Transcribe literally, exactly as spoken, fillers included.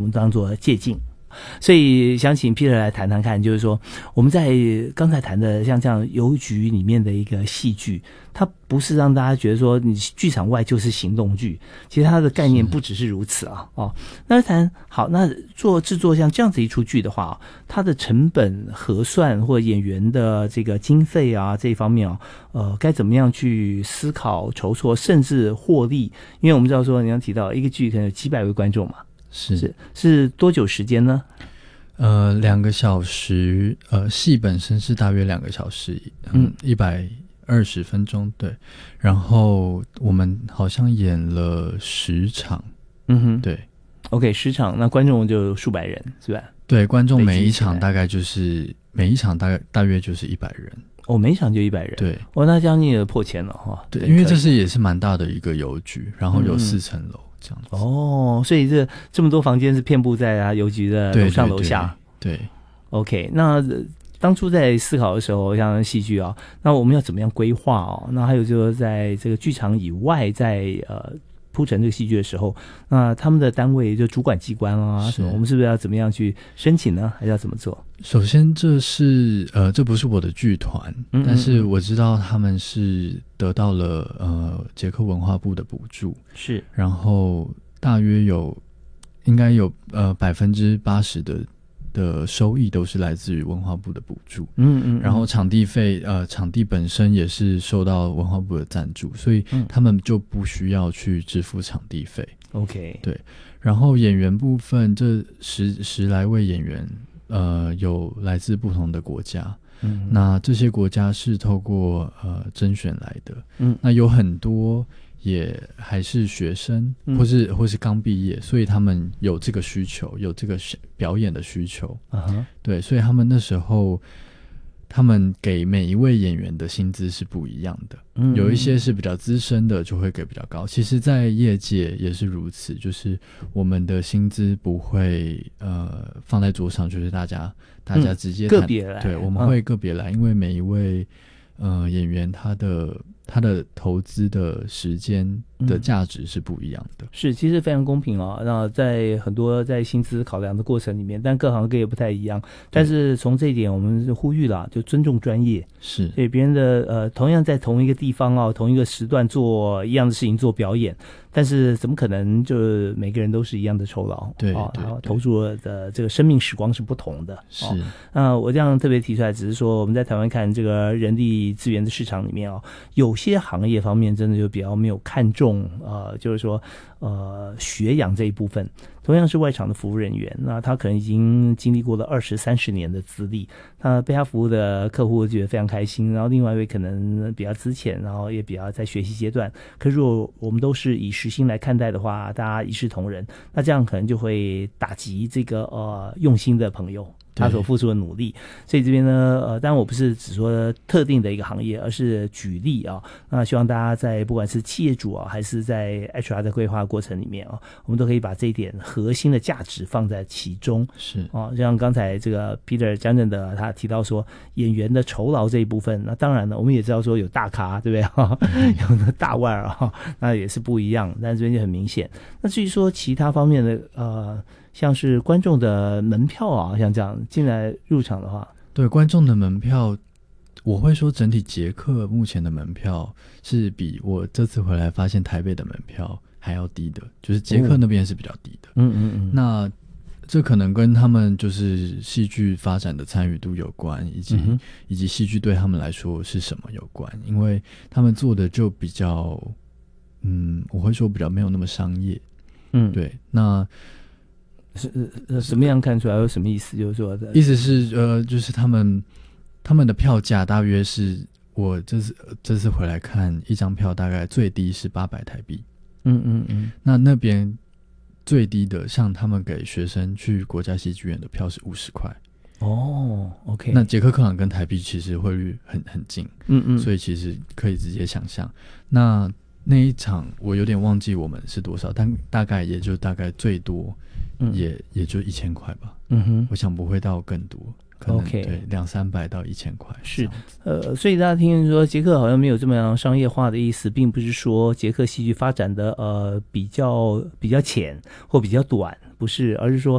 们当做借鉴。所以想请 Peter 来谈谈看，就是说我们在刚才谈的像这样邮局里面的一个戏剧，它不是让大家觉得说你剧场外就是行动剧，其实它的概念不只是如此啊。哦，那谈好，那做制作像这样子一出剧的话，它的成本核算或演员的这个经费啊这一方面啊，呃，该怎么样去思考筹措，甚至获利？因为我们知道说，你刚提到一个剧可能有几百位观众嘛。 是是是多久时间呢？ 呃，两个小时，呃，戏本身是大约两个小时，嗯，一百二十分钟，对。然后我们好像演了十场， 嗯哼， 对。 OK， 十场，那观众就数百人，是吧？ 对，观众每一场大概就是每一场大概大约就是一百人。 哦，每一场就一百人，对，哦，那将近也破千了哈。 对，因为这是也是蛮大的一个邮局，然后有四层楼。嗯这样子哦，所以这这么多房间是遍布在啊邮局的楼上楼下。 对, 对, 对 ，OK， 那当初在思考的时候，像戏剧啊，那我们要怎么样规划哦？那还有就是在这个剧场以外，在呃铺陈这个戏剧的时候，那他们的单位就主管机关啊什么，我们是不是要怎么样去申请呢？还是要怎么做？ 首先，这是呃，这不是我的剧团，嗯嗯嗯，但是我知道他们是得到了呃捷克文化部的补助， 是， 然后大约有应该有呃百分之八十的的收益都是来自于文化部的补助， 嗯 嗯, 嗯， 然后场地费呃场地本身也是受到文化部的赞助，所以他们就不需要去支付场地费。 OK， 对，然后演员部分，这十十来位演员。呃，有来自不同的国家，嗯，那这些国家是透过呃甄选来的，嗯，那有很多也还是学生，嗯、或是或是刚毕业，所以他们有这个需求，有这个表演的需求，啊哈，对，所以他们那时候他们给每一位演员的薪资是不一样的，嗯，有一些是比较资深的就会给比较高，其实在业界也是如此，就是我们的薪资不会呃放在桌上，就是大家大家直接谈， 嗯、个别来， 对，我们会个别来，嗯，因为每一位呃演员他的他的投资的时间的价值是不一样的，嗯， 是，其实非常公平哦。那在很多在薪资考量的过程里面，但各行各业不太一样。但是从这一点，我们是呼吁啦，就尊重专业。 是， 所以别人的呃，同样在同一个地方哦，同一个时段做一样的事情做表演，但是怎么可能就是每个人都是一样的酬劳？ 对， 哦， 对， 然后投入的这个生命时光是不同的。 是， 哦，那我这样特别提出来，只是说我们在台湾看这个人力资源的市场里面哦，有些行业方面真的就比较没有看重，呃，就是说呃学养这一部分。同样是外场的服务人员，那他可能已经经历过了二十三十年的资历，他被他服务的客户觉得非常开心，然后另外一位可能比较资浅，然后也比较在学习阶段，可是如果我们都是以时薪来看待的话，大家一视同仁，那这样可能就会打击这个呃用心的朋友他所付出的努力。所以这边呢，呃，当然我不是只说特定的一个行业，而是举例啊。那希望大家在不管是企业主啊，还是在 H R 的规划过程里面啊，我们都可以把这一点核心的价值放在其中。 是啊，像刚才这个 Peter 讲真的，他提到说演员的酬劳这一部分，那当然了，我们也知道说有大咖，对不对？嗯、有的大腕啊，那也是不一样，但这边就很明显。那至于说其他方面的呃。像是观众的门票啊，像这样进来入场的话， 对观众的门票，我会说整体捷克目前的门票是比我这次回来发现台北的门票还要低的，就是捷克那边是比较低的。 嗯嗯嗯。 那这可能跟他们就是戏剧发展的参与度有关，以及、嗯、以及戏剧对他们来说是什么有关，因为他们做的就比较，嗯，我会说比较没有那么商业。 嗯， 对，那。 是什么样看出来有什么意思？就是说， 意思是呃，就是他们他们的票价大约是我这次这次回来看一张票大概最低是八百台币。 嗯嗯嗯。 那那边最低的，像他们给学生去国家戏剧院的票是五十块。 哦 ，OK。 那捷克克朗跟台币其实汇率很很近， 嗯嗯， 所以其实可以直接想象。那那一场我有点忘记我们是多少，但大概也就大概最多。嗯、也也就一千块吧， 嗯哼， 我想不会到更多，可能 OK 对两三百到一千块是，呃，所以大家听说捷克好像没有这么样商业化的意思，并不是说捷克戏剧发展的呃比较比较浅或比较短，不是，而是说